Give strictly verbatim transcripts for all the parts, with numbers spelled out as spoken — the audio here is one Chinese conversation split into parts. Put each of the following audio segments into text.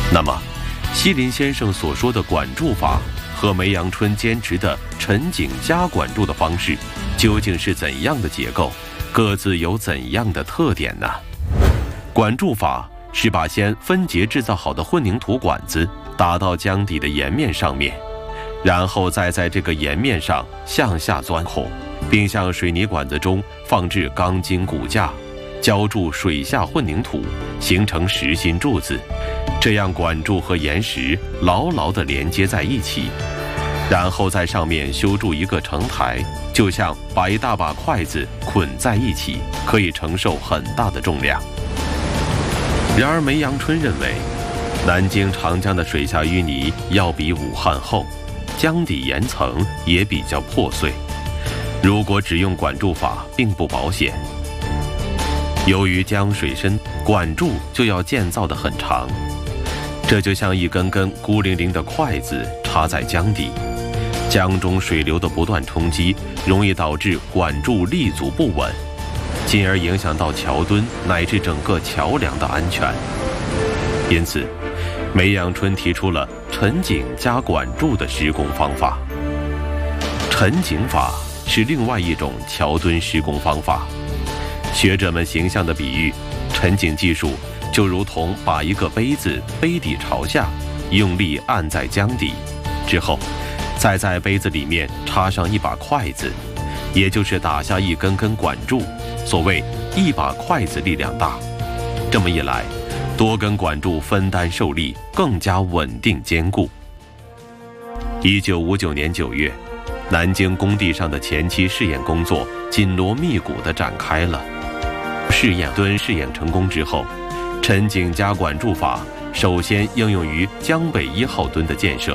那么，西林先生所说的管柱法和梅阳春坚持的沉井加管柱的方式，究竟是怎样的结构？各自有怎样的特点呢？管柱法是把先分节制造好的混凝土管子打到浆底的岩面上面，然后再在这个岩面上向下钻孔，并向水泥管子中放置钢筋骨架，浇筑水下混凝土，形成实心柱子，这样管柱和岩石牢牢地连接在一起，然后在上面修筑一个承台，就像把一大把筷子捆在一起，可以承受很大的重量。然而梅阳春认为，南京长江的水下淤泥要比武汉厚，江底岩层也比较破碎，如果只用管柱法并不保险。由于江水深，管柱就要建造得很长，这就像一根根孤零零的筷子插在江底，江中水流的不断冲击容易导致管柱立足不稳，进而影响到桥墩乃至整个桥梁的安全。因此，梅阳春提出了沉井加管柱的施工方法。沉井法是另外一种桥墩施工方法。学者们形象地比喻，沉井技术就如同把一个杯子杯底朝下，用力按在江底，之后再在杯子里面插上一把筷子，也就是打下一根根管柱，所谓一把筷子力量大。这么一来，多根管柱分担受力，更加稳定坚固。一九五九年九月，南京工地上的前期试验工作紧锣密鼓地展开了。试验墩试验成功之后，沉井加管柱法首先应用于江北一号墩的建设。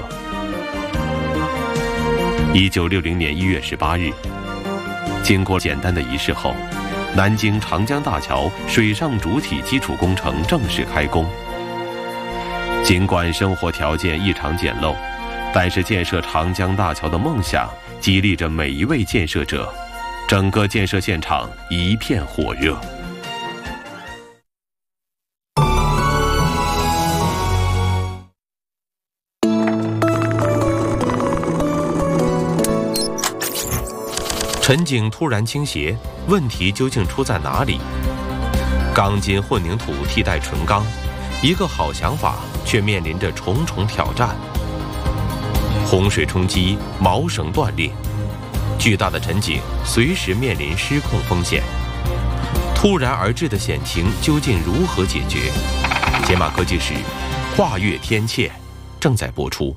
一九六零年一月十八日，经过简单的仪式后，南京长江大桥水上主体基础工程正式开工。尽管生活条件异常简陋，但是建设长江大桥的梦想激励着每一位建设者，整个建设现场一片火热。沉井突然倾斜，问题究竟出在哪里？钢筋混凝土替代纯钢，一个好想法，却面临着重重挑战。洪水冲击，锚绳断裂，巨大的沉井随时面临失控风险。突然而至的险情究竟如何解决？解码科技史，跨越天堑正在播出。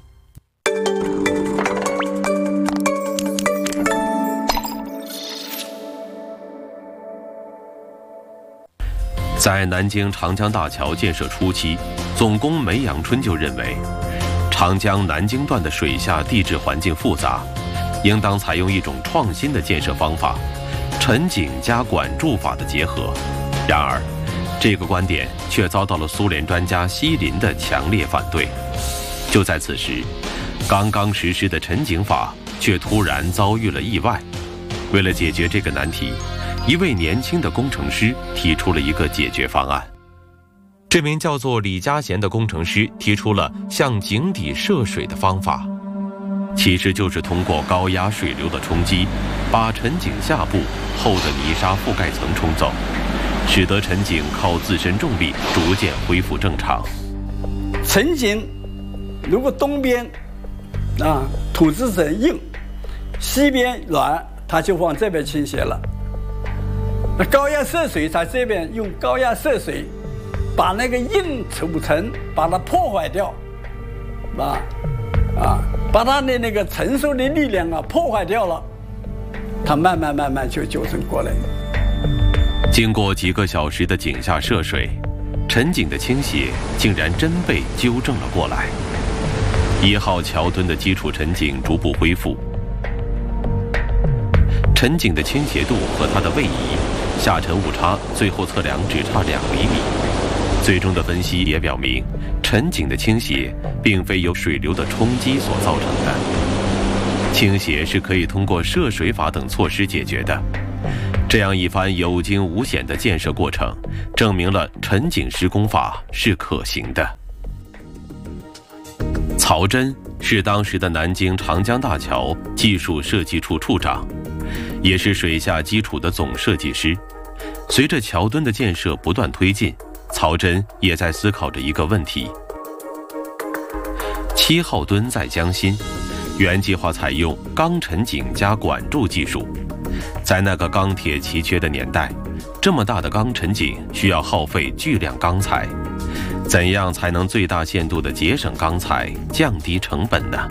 在南京长江大桥建设初期，总工梅阳春就认为，长江南京段的水下地质环境复杂，应当采用一种创新的建设方法——沉井加管柱法的结合。然而，这个观点却遭到了苏联专家西林的强烈反对。就在此时，刚刚实施的沉井法却突然遭遇了意外。为了解决这个难题，一位年轻的工程师提出了一个解决方案。这名叫做李家贤的工程师提出了向井底射水的方法，其实就是通过高压水流的冲击，把沉井下部厚的泥沙覆盖层冲走，使得沉井靠自身重力逐渐恢复正常。 沉井如果东边啊土质很硬，西边软，它就往这边倾斜了。那高压射水在这边用高压射水，把那个硬土层把它破坏掉，啊啊，把它的那个承受的力量啊破坏掉了，它慢慢慢慢就纠正过来了。 经过几个小时的井下涉水，沉井的倾斜竟然真被纠正了过来。一号桥墩的基础沉井逐步恢复，沉井的倾斜度和它的位移、下沉误差最后测量只差两厘米。最终的分析也表明，沉井的倾斜并非由水流的冲击所造成的，倾斜是可以通过涉水法等措施解决的。这样一番有惊无险的建设过程，证明了沉井施工法是可行的。 曹真是当时的南京长江大桥技术设计处处长，也是水下基础的总设计师。随着桥墩的建设不断推进，曹真也在思考着一个问题。七号墩在江心，原计划采用钢沉井加管柱技术。在那个钢铁奇缺的年代，这么大的钢沉井需要耗费巨量钢材，怎样才能最大限度地节省钢材，降低成本呢？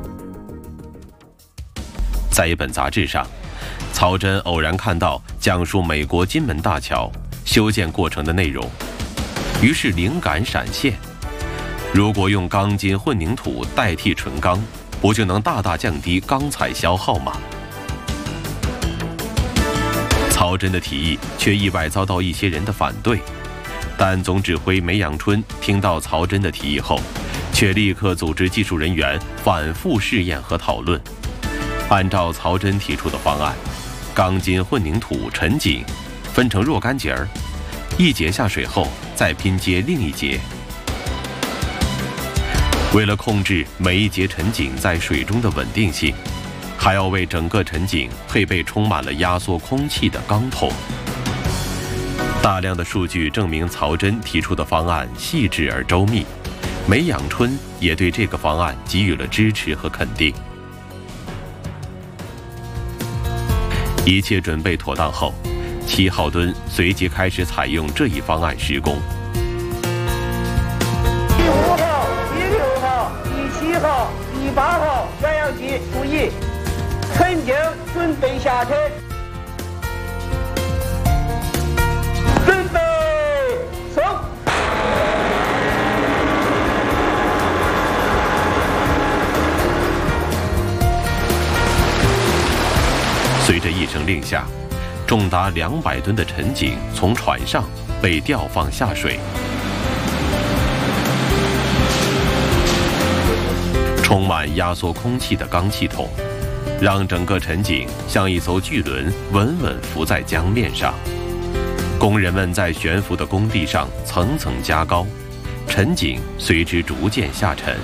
在一本杂志上，曹真偶然看到讲述美国金门大桥修建过程的内容，于是灵感闪现：如果用钢筋混凝土代替纯钢，不就能大大降低钢材消耗吗？曹真的提议却意外遭到一些人的反对，但总指挥梅阳春听到曹真的提议后，却立刻组织技术人员反复试验和讨论。按照曹真提出的方案，钢筋混凝土沉井分成若干节儿，一节下水后再拼接另一节。为了控制每一节沉井在水中的稳定性，还要为整个沉井配备充满了压缩空气的钢筒。大量的数据证明曹真提出的方案细致而周密，梅阳春也对这个方案给予了支持和肯定。一切准备妥当后，七号墩随即开始采用这一方案施工。 第五号、第六号、第七号、第八号原样机注意，沉井准备下沉，准备收。 随着一声令下，重达两百吨的沉井从船上被吊放下水。充满压缩空气的钢气筒，让整个沉井像一艘巨轮稳稳浮在江面上。工人们在悬浮的工地上层层加高，沉井随之逐渐下沉。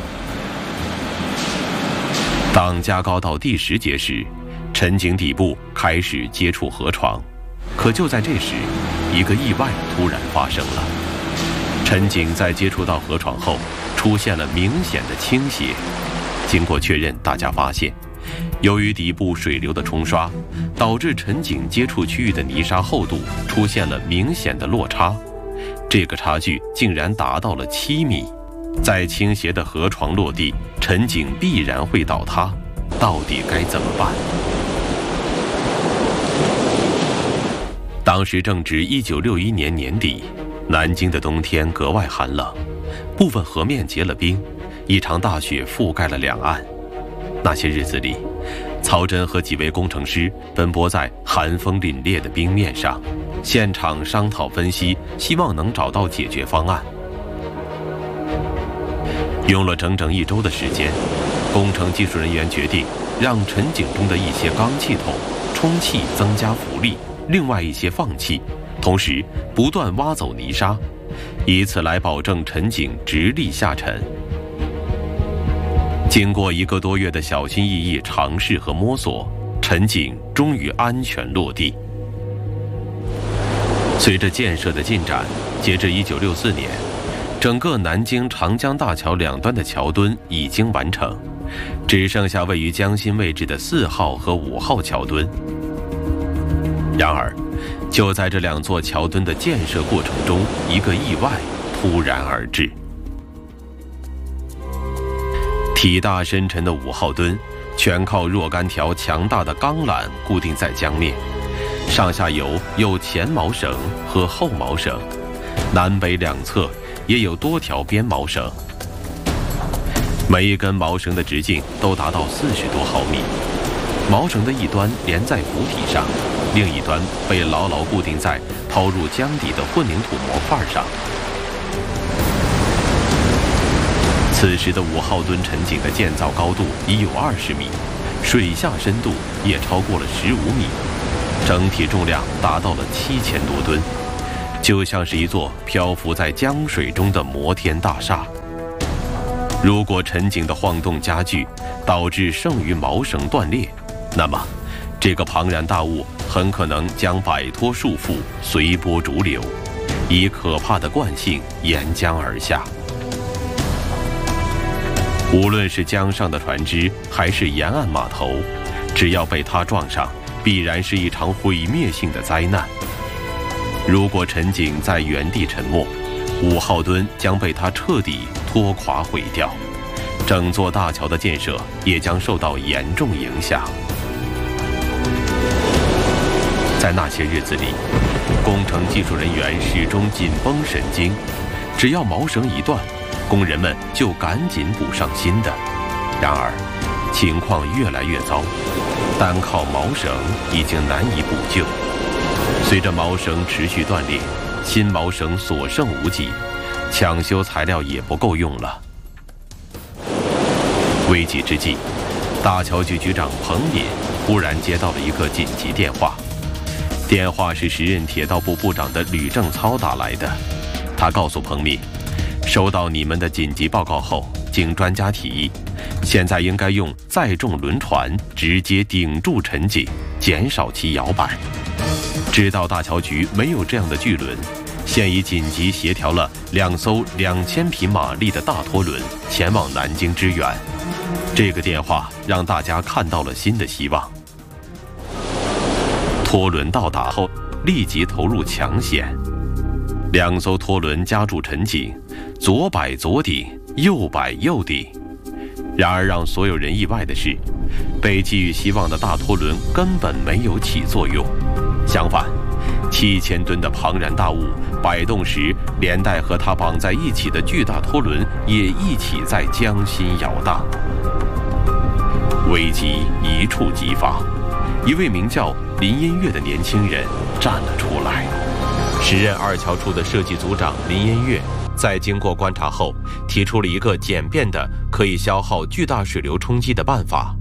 当加高到第十节时，沉井底部开始接触河床，可就在这时，一个意外突然发生了。沉井在接触到河床后，出现了明显的倾斜。经过确认，大家发现，由于底部水流的冲刷，导致沉井接触区域的泥沙厚度出现了明显的落差，这个差距竟然达到了七米。在倾斜的河床落地，沉井必然会倒塌，到底该怎么办？当时正值一九六一年年底，南京的冬天格外寒冷，部分河面结了冰，一场大雪覆盖了两岸。那些日子里，曹真和几位工程师奔波在寒风凛冽的冰面上，现场商讨分析，希望能找到解决方案。用了整整一周的时间，工程技术人员决定让沉井中的一些钢气筒充气增加浮力，另外一些放气，同时不断挖走泥沙，以此来保证沉井直立下沉。经过一个多月的小心翼翼尝试和摸索，沉井终于安全落地。随着建设的进展，截至一九六四年，整个南京长江大桥两端的桥墩已经完成，只剩下位于江心位置的四号和五号桥墩。然而，就在这两座桥墩的建设过程中，一个意外突然而至。体大深沉的五号墩，全靠若干条强大的钢缆固定在江面，上下游有前锚绳和后锚绳，南北两侧也有多条边锚绳。每一根锚绳的直径都达到四十多毫米，锚绳的一端连在浮体上，另一端被牢牢固定在抛入江底的混凝土模块上。此时的五号墩沉井的建造高度已有二十米，水下深度也超过了十五米，整体重量达到了七千多吨，就像是一座漂浮在江水中的摩天大厦。 如果沉井的晃动加剧，导致剩余锚绳断裂，那么这个庞然大物很可能将摆脱束缚，随波逐流，以可怕的惯性沿江而下。无论是江上的船只，还是沿岸码头，只要被它撞上，必然是一场毁灭性的灾难。如果沉井在原地沉没，五号墩将被它彻底拖垮毁掉，整座大桥的建设也将受到严重影响。在那些日子里，工程技术人员始终紧绷神经，只要锚绳一断，工人们就赶紧补上新的。然而，情况越来越糟，单靠锚绳已经难以补救。随着锚绳持续断裂，新锚绳所剩无几，抢修材料也不够用了。危急之际，大桥局局长彭敏忽然接到了一个紧急电话。电话是时任铁道部部长的吕正操打来的。他告诉彭敏，收到你们的紧急报告后，经专家提议，现在应该用载重轮船直接顶住沉井，减少其摇摆。知道大桥局没有这样的巨轮，现已紧急协调了两艘两千匹马力的大拖轮前往南京支援。这个电话让大家看到了新的希望。拖轮到达后，立即投入抢险。两艘拖轮夹住沉井，左摆左顶，右摆右顶。然而让所有人意外的是，被寄予希望的大拖轮根本没有起作用。相反，七千吨的庞然大物摆动时，连带和它绑在一起的巨大拖轮也一起在江心摇荡。危机一触即发，一位名叫林荫月的年轻人站了出来。时任二桥处的设计组长林荫月在经过观察后，提出了一个简便的可以消耗巨大水流冲击的办法。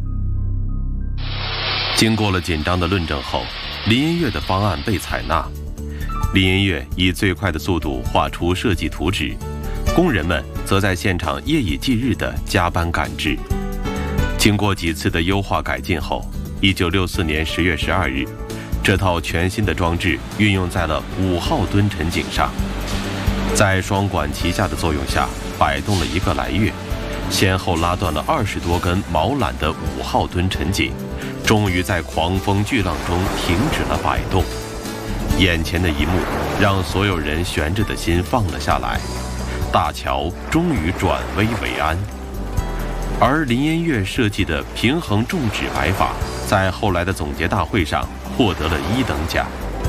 经过了紧张的论证后，林荫月的方案被采纳。林荫月以最快的速度画出设计图纸，工人们则在现场夜以继日地加班赶制。经过几次的优化改进后，一九六四年十月十二日，这套全新的装置运用在了五号墩沉井上，在双管齐下的作用下，摆动了一个来月，先后拉断了二十多根锚缆的五号墩沉井，终于在狂风巨浪中停止了摆动。眼前的一幕让所有人悬着的心放了下来，大桥终于转危为安。而林荫月设计的平衡重指摆法，在后来的总结大会上获得了一等奖。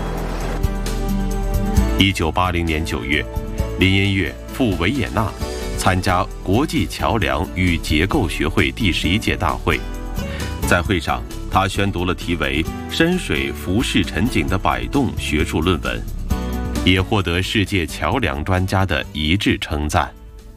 一九八零年九月，林荫月赴维也纳参加国际桥梁与结构学会第十一届大会。在会上，他宣读了题为《深水浮式沉井的摆动》学术论文，也获得世界桥梁专家的一致称赞。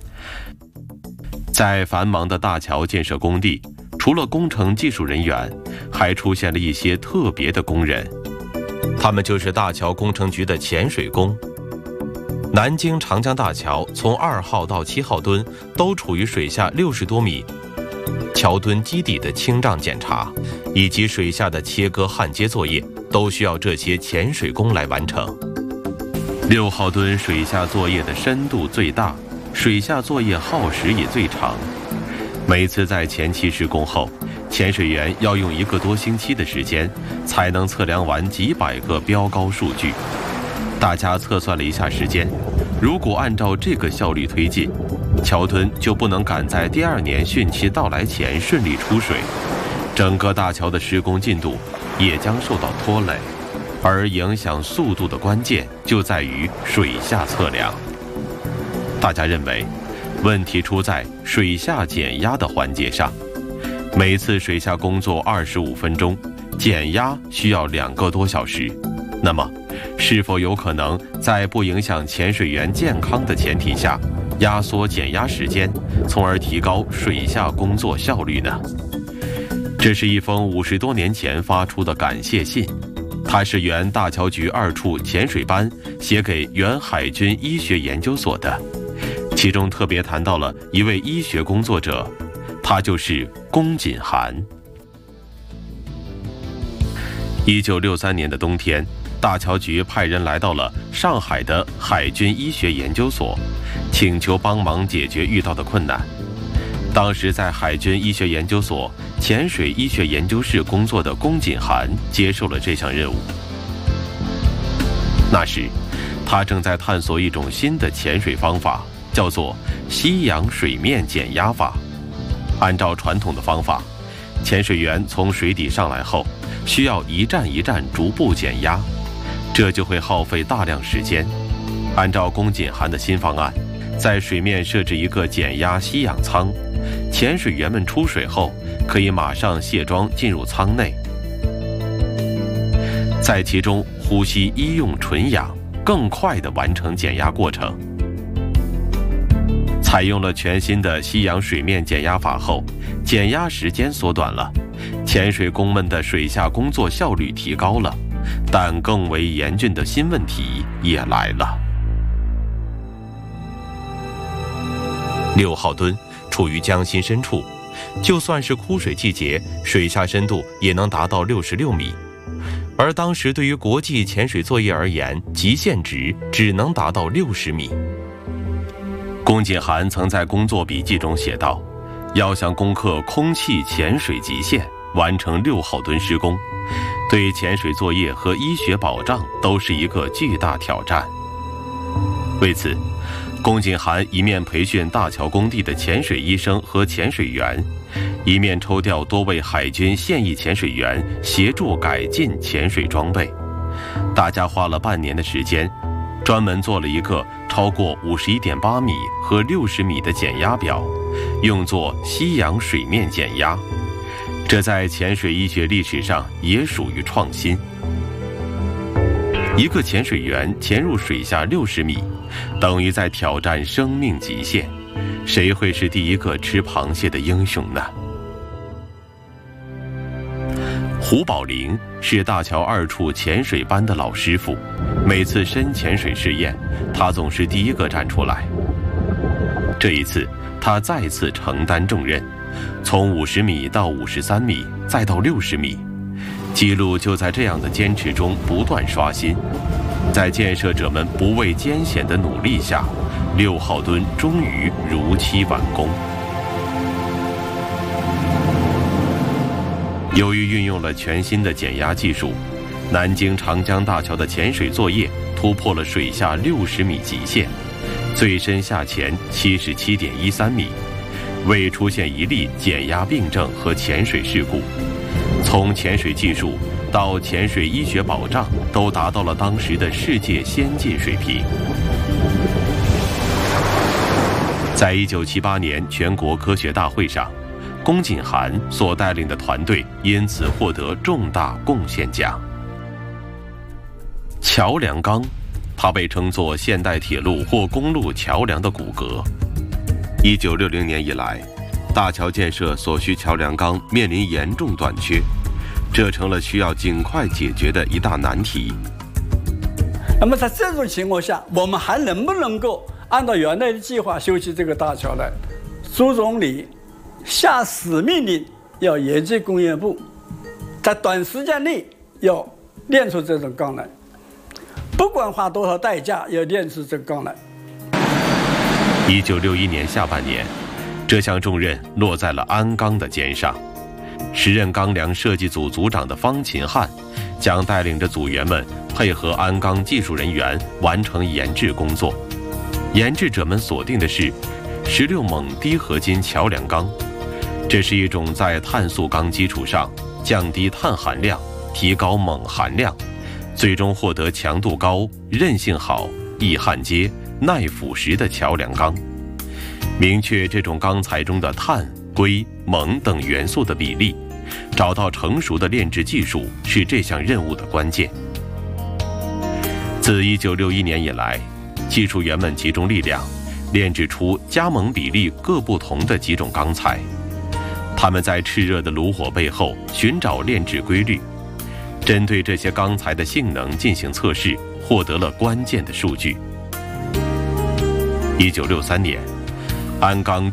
在繁忙的大桥建设工地，除了工程技术人员，还出现了一些特别的工人，他们就是大桥工程局的潜水工。南京长江大桥从二号到七号墩都处于水下六十多米，桥墩基底的清障检查以及水下的切割焊接作业，都需要这些潜水工来完成。六号墩水下作业的深度最大，水下作业耗时也最长。每次在前期施工后，潜水员要用一个多星期的时间才能测量完几百个标高数据。大家测算了一下时间，如果按照这个效率推进，桥墩就不能赶在第二年汛期到来前顺利出水，整个大桥的施工进度也将受到拖累。而影响速度的关键就在于水下测量。大家认为，问题出在水下减压的环节上。每次水下工作二十五分钟，减压需要两个多小时。那么，是否有可能在不影响潜水员健康的前提下，压缩减压时间，从而提高水下工作效率呢？这是一封五十多年前发出的感谢信，它是原大桥局二处潜水班写给原海军医学研究所的。其其中特别谈到了一位医学工作者，他就是龚锦涵。一九六三年的冬天，大桥局派人来到了上海的海军医学研究所，请求帮忙解决遇到的困难。当时在海军医学研究所潜水医学研究室工作的龚锦涵接受了这项任务。那时，他正在探索一种新的潜水方法，叫做吸氧水面减压法。按照传统的方法，潜水员从水底上来后，需要一站一站逐步减压，这就会耗费大量时间。按照龚锦涵的新方案，在水面设置一个减压吸氧舱，潜水员们出水后可以马上卸妆进入舱内，在其中呼吸医用纯氧，更快地完成减压过程。采用了全新的吸氧水面减压法后，减压时间缩短了，潜水工们的水下工作效率提高了，但更为严峻的新问题也来了。六号墩处于江心深处，就算是枯水季节，水下深度也能达到六十六米。而当时对于国际潜水作业而言，极限值只能达到六十米。龚锦涵曾在工作笔记中写道，要想攻克空气潜水极限，完成六号墩施工，对潜水作业和医学保障都是一个巨大挑战。为此，龚锦涵一面培训大桥工地的潜水医生和潜水员，一面抽调多位海军现役潜水员协助改进潜水装备。大家花了半年的时间，专门做了一个超过五十一点八米和六十米的减压表，用作吸氧水面减压。这在潜水医学历史上也属于创新。一个潜水员潜入水下六十米，等于在挑战生命极限。谁会是第一个吃螃蟹的英雄呢？胡宝林是大桥二处潜水班的老师傅，每次深潜水试验，他总是第一个站出来。这一次，他再次承担重任，从五十米到五十三米，再到六十米，记录就在这样的坚持中不断刷新。在建设者们不畏艰险的努力下，六号墩终于如期完工。由于运用了全新的减压技术，南京长江大桥的潜水作业突破了水下六十米极限，最深下潜七十七点一三米，未出现一例减压病症和潜水事故。从潜水技术到潜水医学保障，都达到了当时的世界先进水平。在一九七八年全国科学大会上，龚锦涵所带领的团队因此获得重大贡献奖。桥梁钢，它被称作现代铁路或公路桥梁的骨骼。一九六零年以来，大桥建设所需桥梁钢面临严重短缺，这成了需要尽快解决的一大难题。 那么在这种情况下，我们还能不能够按照原来的计划修葺这个大桥呢？朱总理下死命令，要研究工业部在短时间内要炼出这种钢来，不管花多少代价，要炼出这钢来。 一九六一年下半年，这项重任落在了鞍钢的肩上。时任钢梁设计组组长的方勤汉将带领着组员们配合鞍钢技术人员完成研制工作。研制者们锁定的是十六锰低合金桥梁钢，这是一种在碳素钢基础上降低碳含量，提高锰含量，最终获得强度高、韧性好、易焊接、耐腐蚀的桥梁钢。明确这种钢材中的碳、硅、锰等元素的比例，找到成熟的炼制技术，是这项任务的关键。自一九六一年以来，技术员们集中力量，炼制出加锰比例各不同的几种钢材。他们在炽热的炉火背后寻找炼制规律，针对这些钢材的性能进行测试，获得了关键的数据。一九六三年， 鞍钢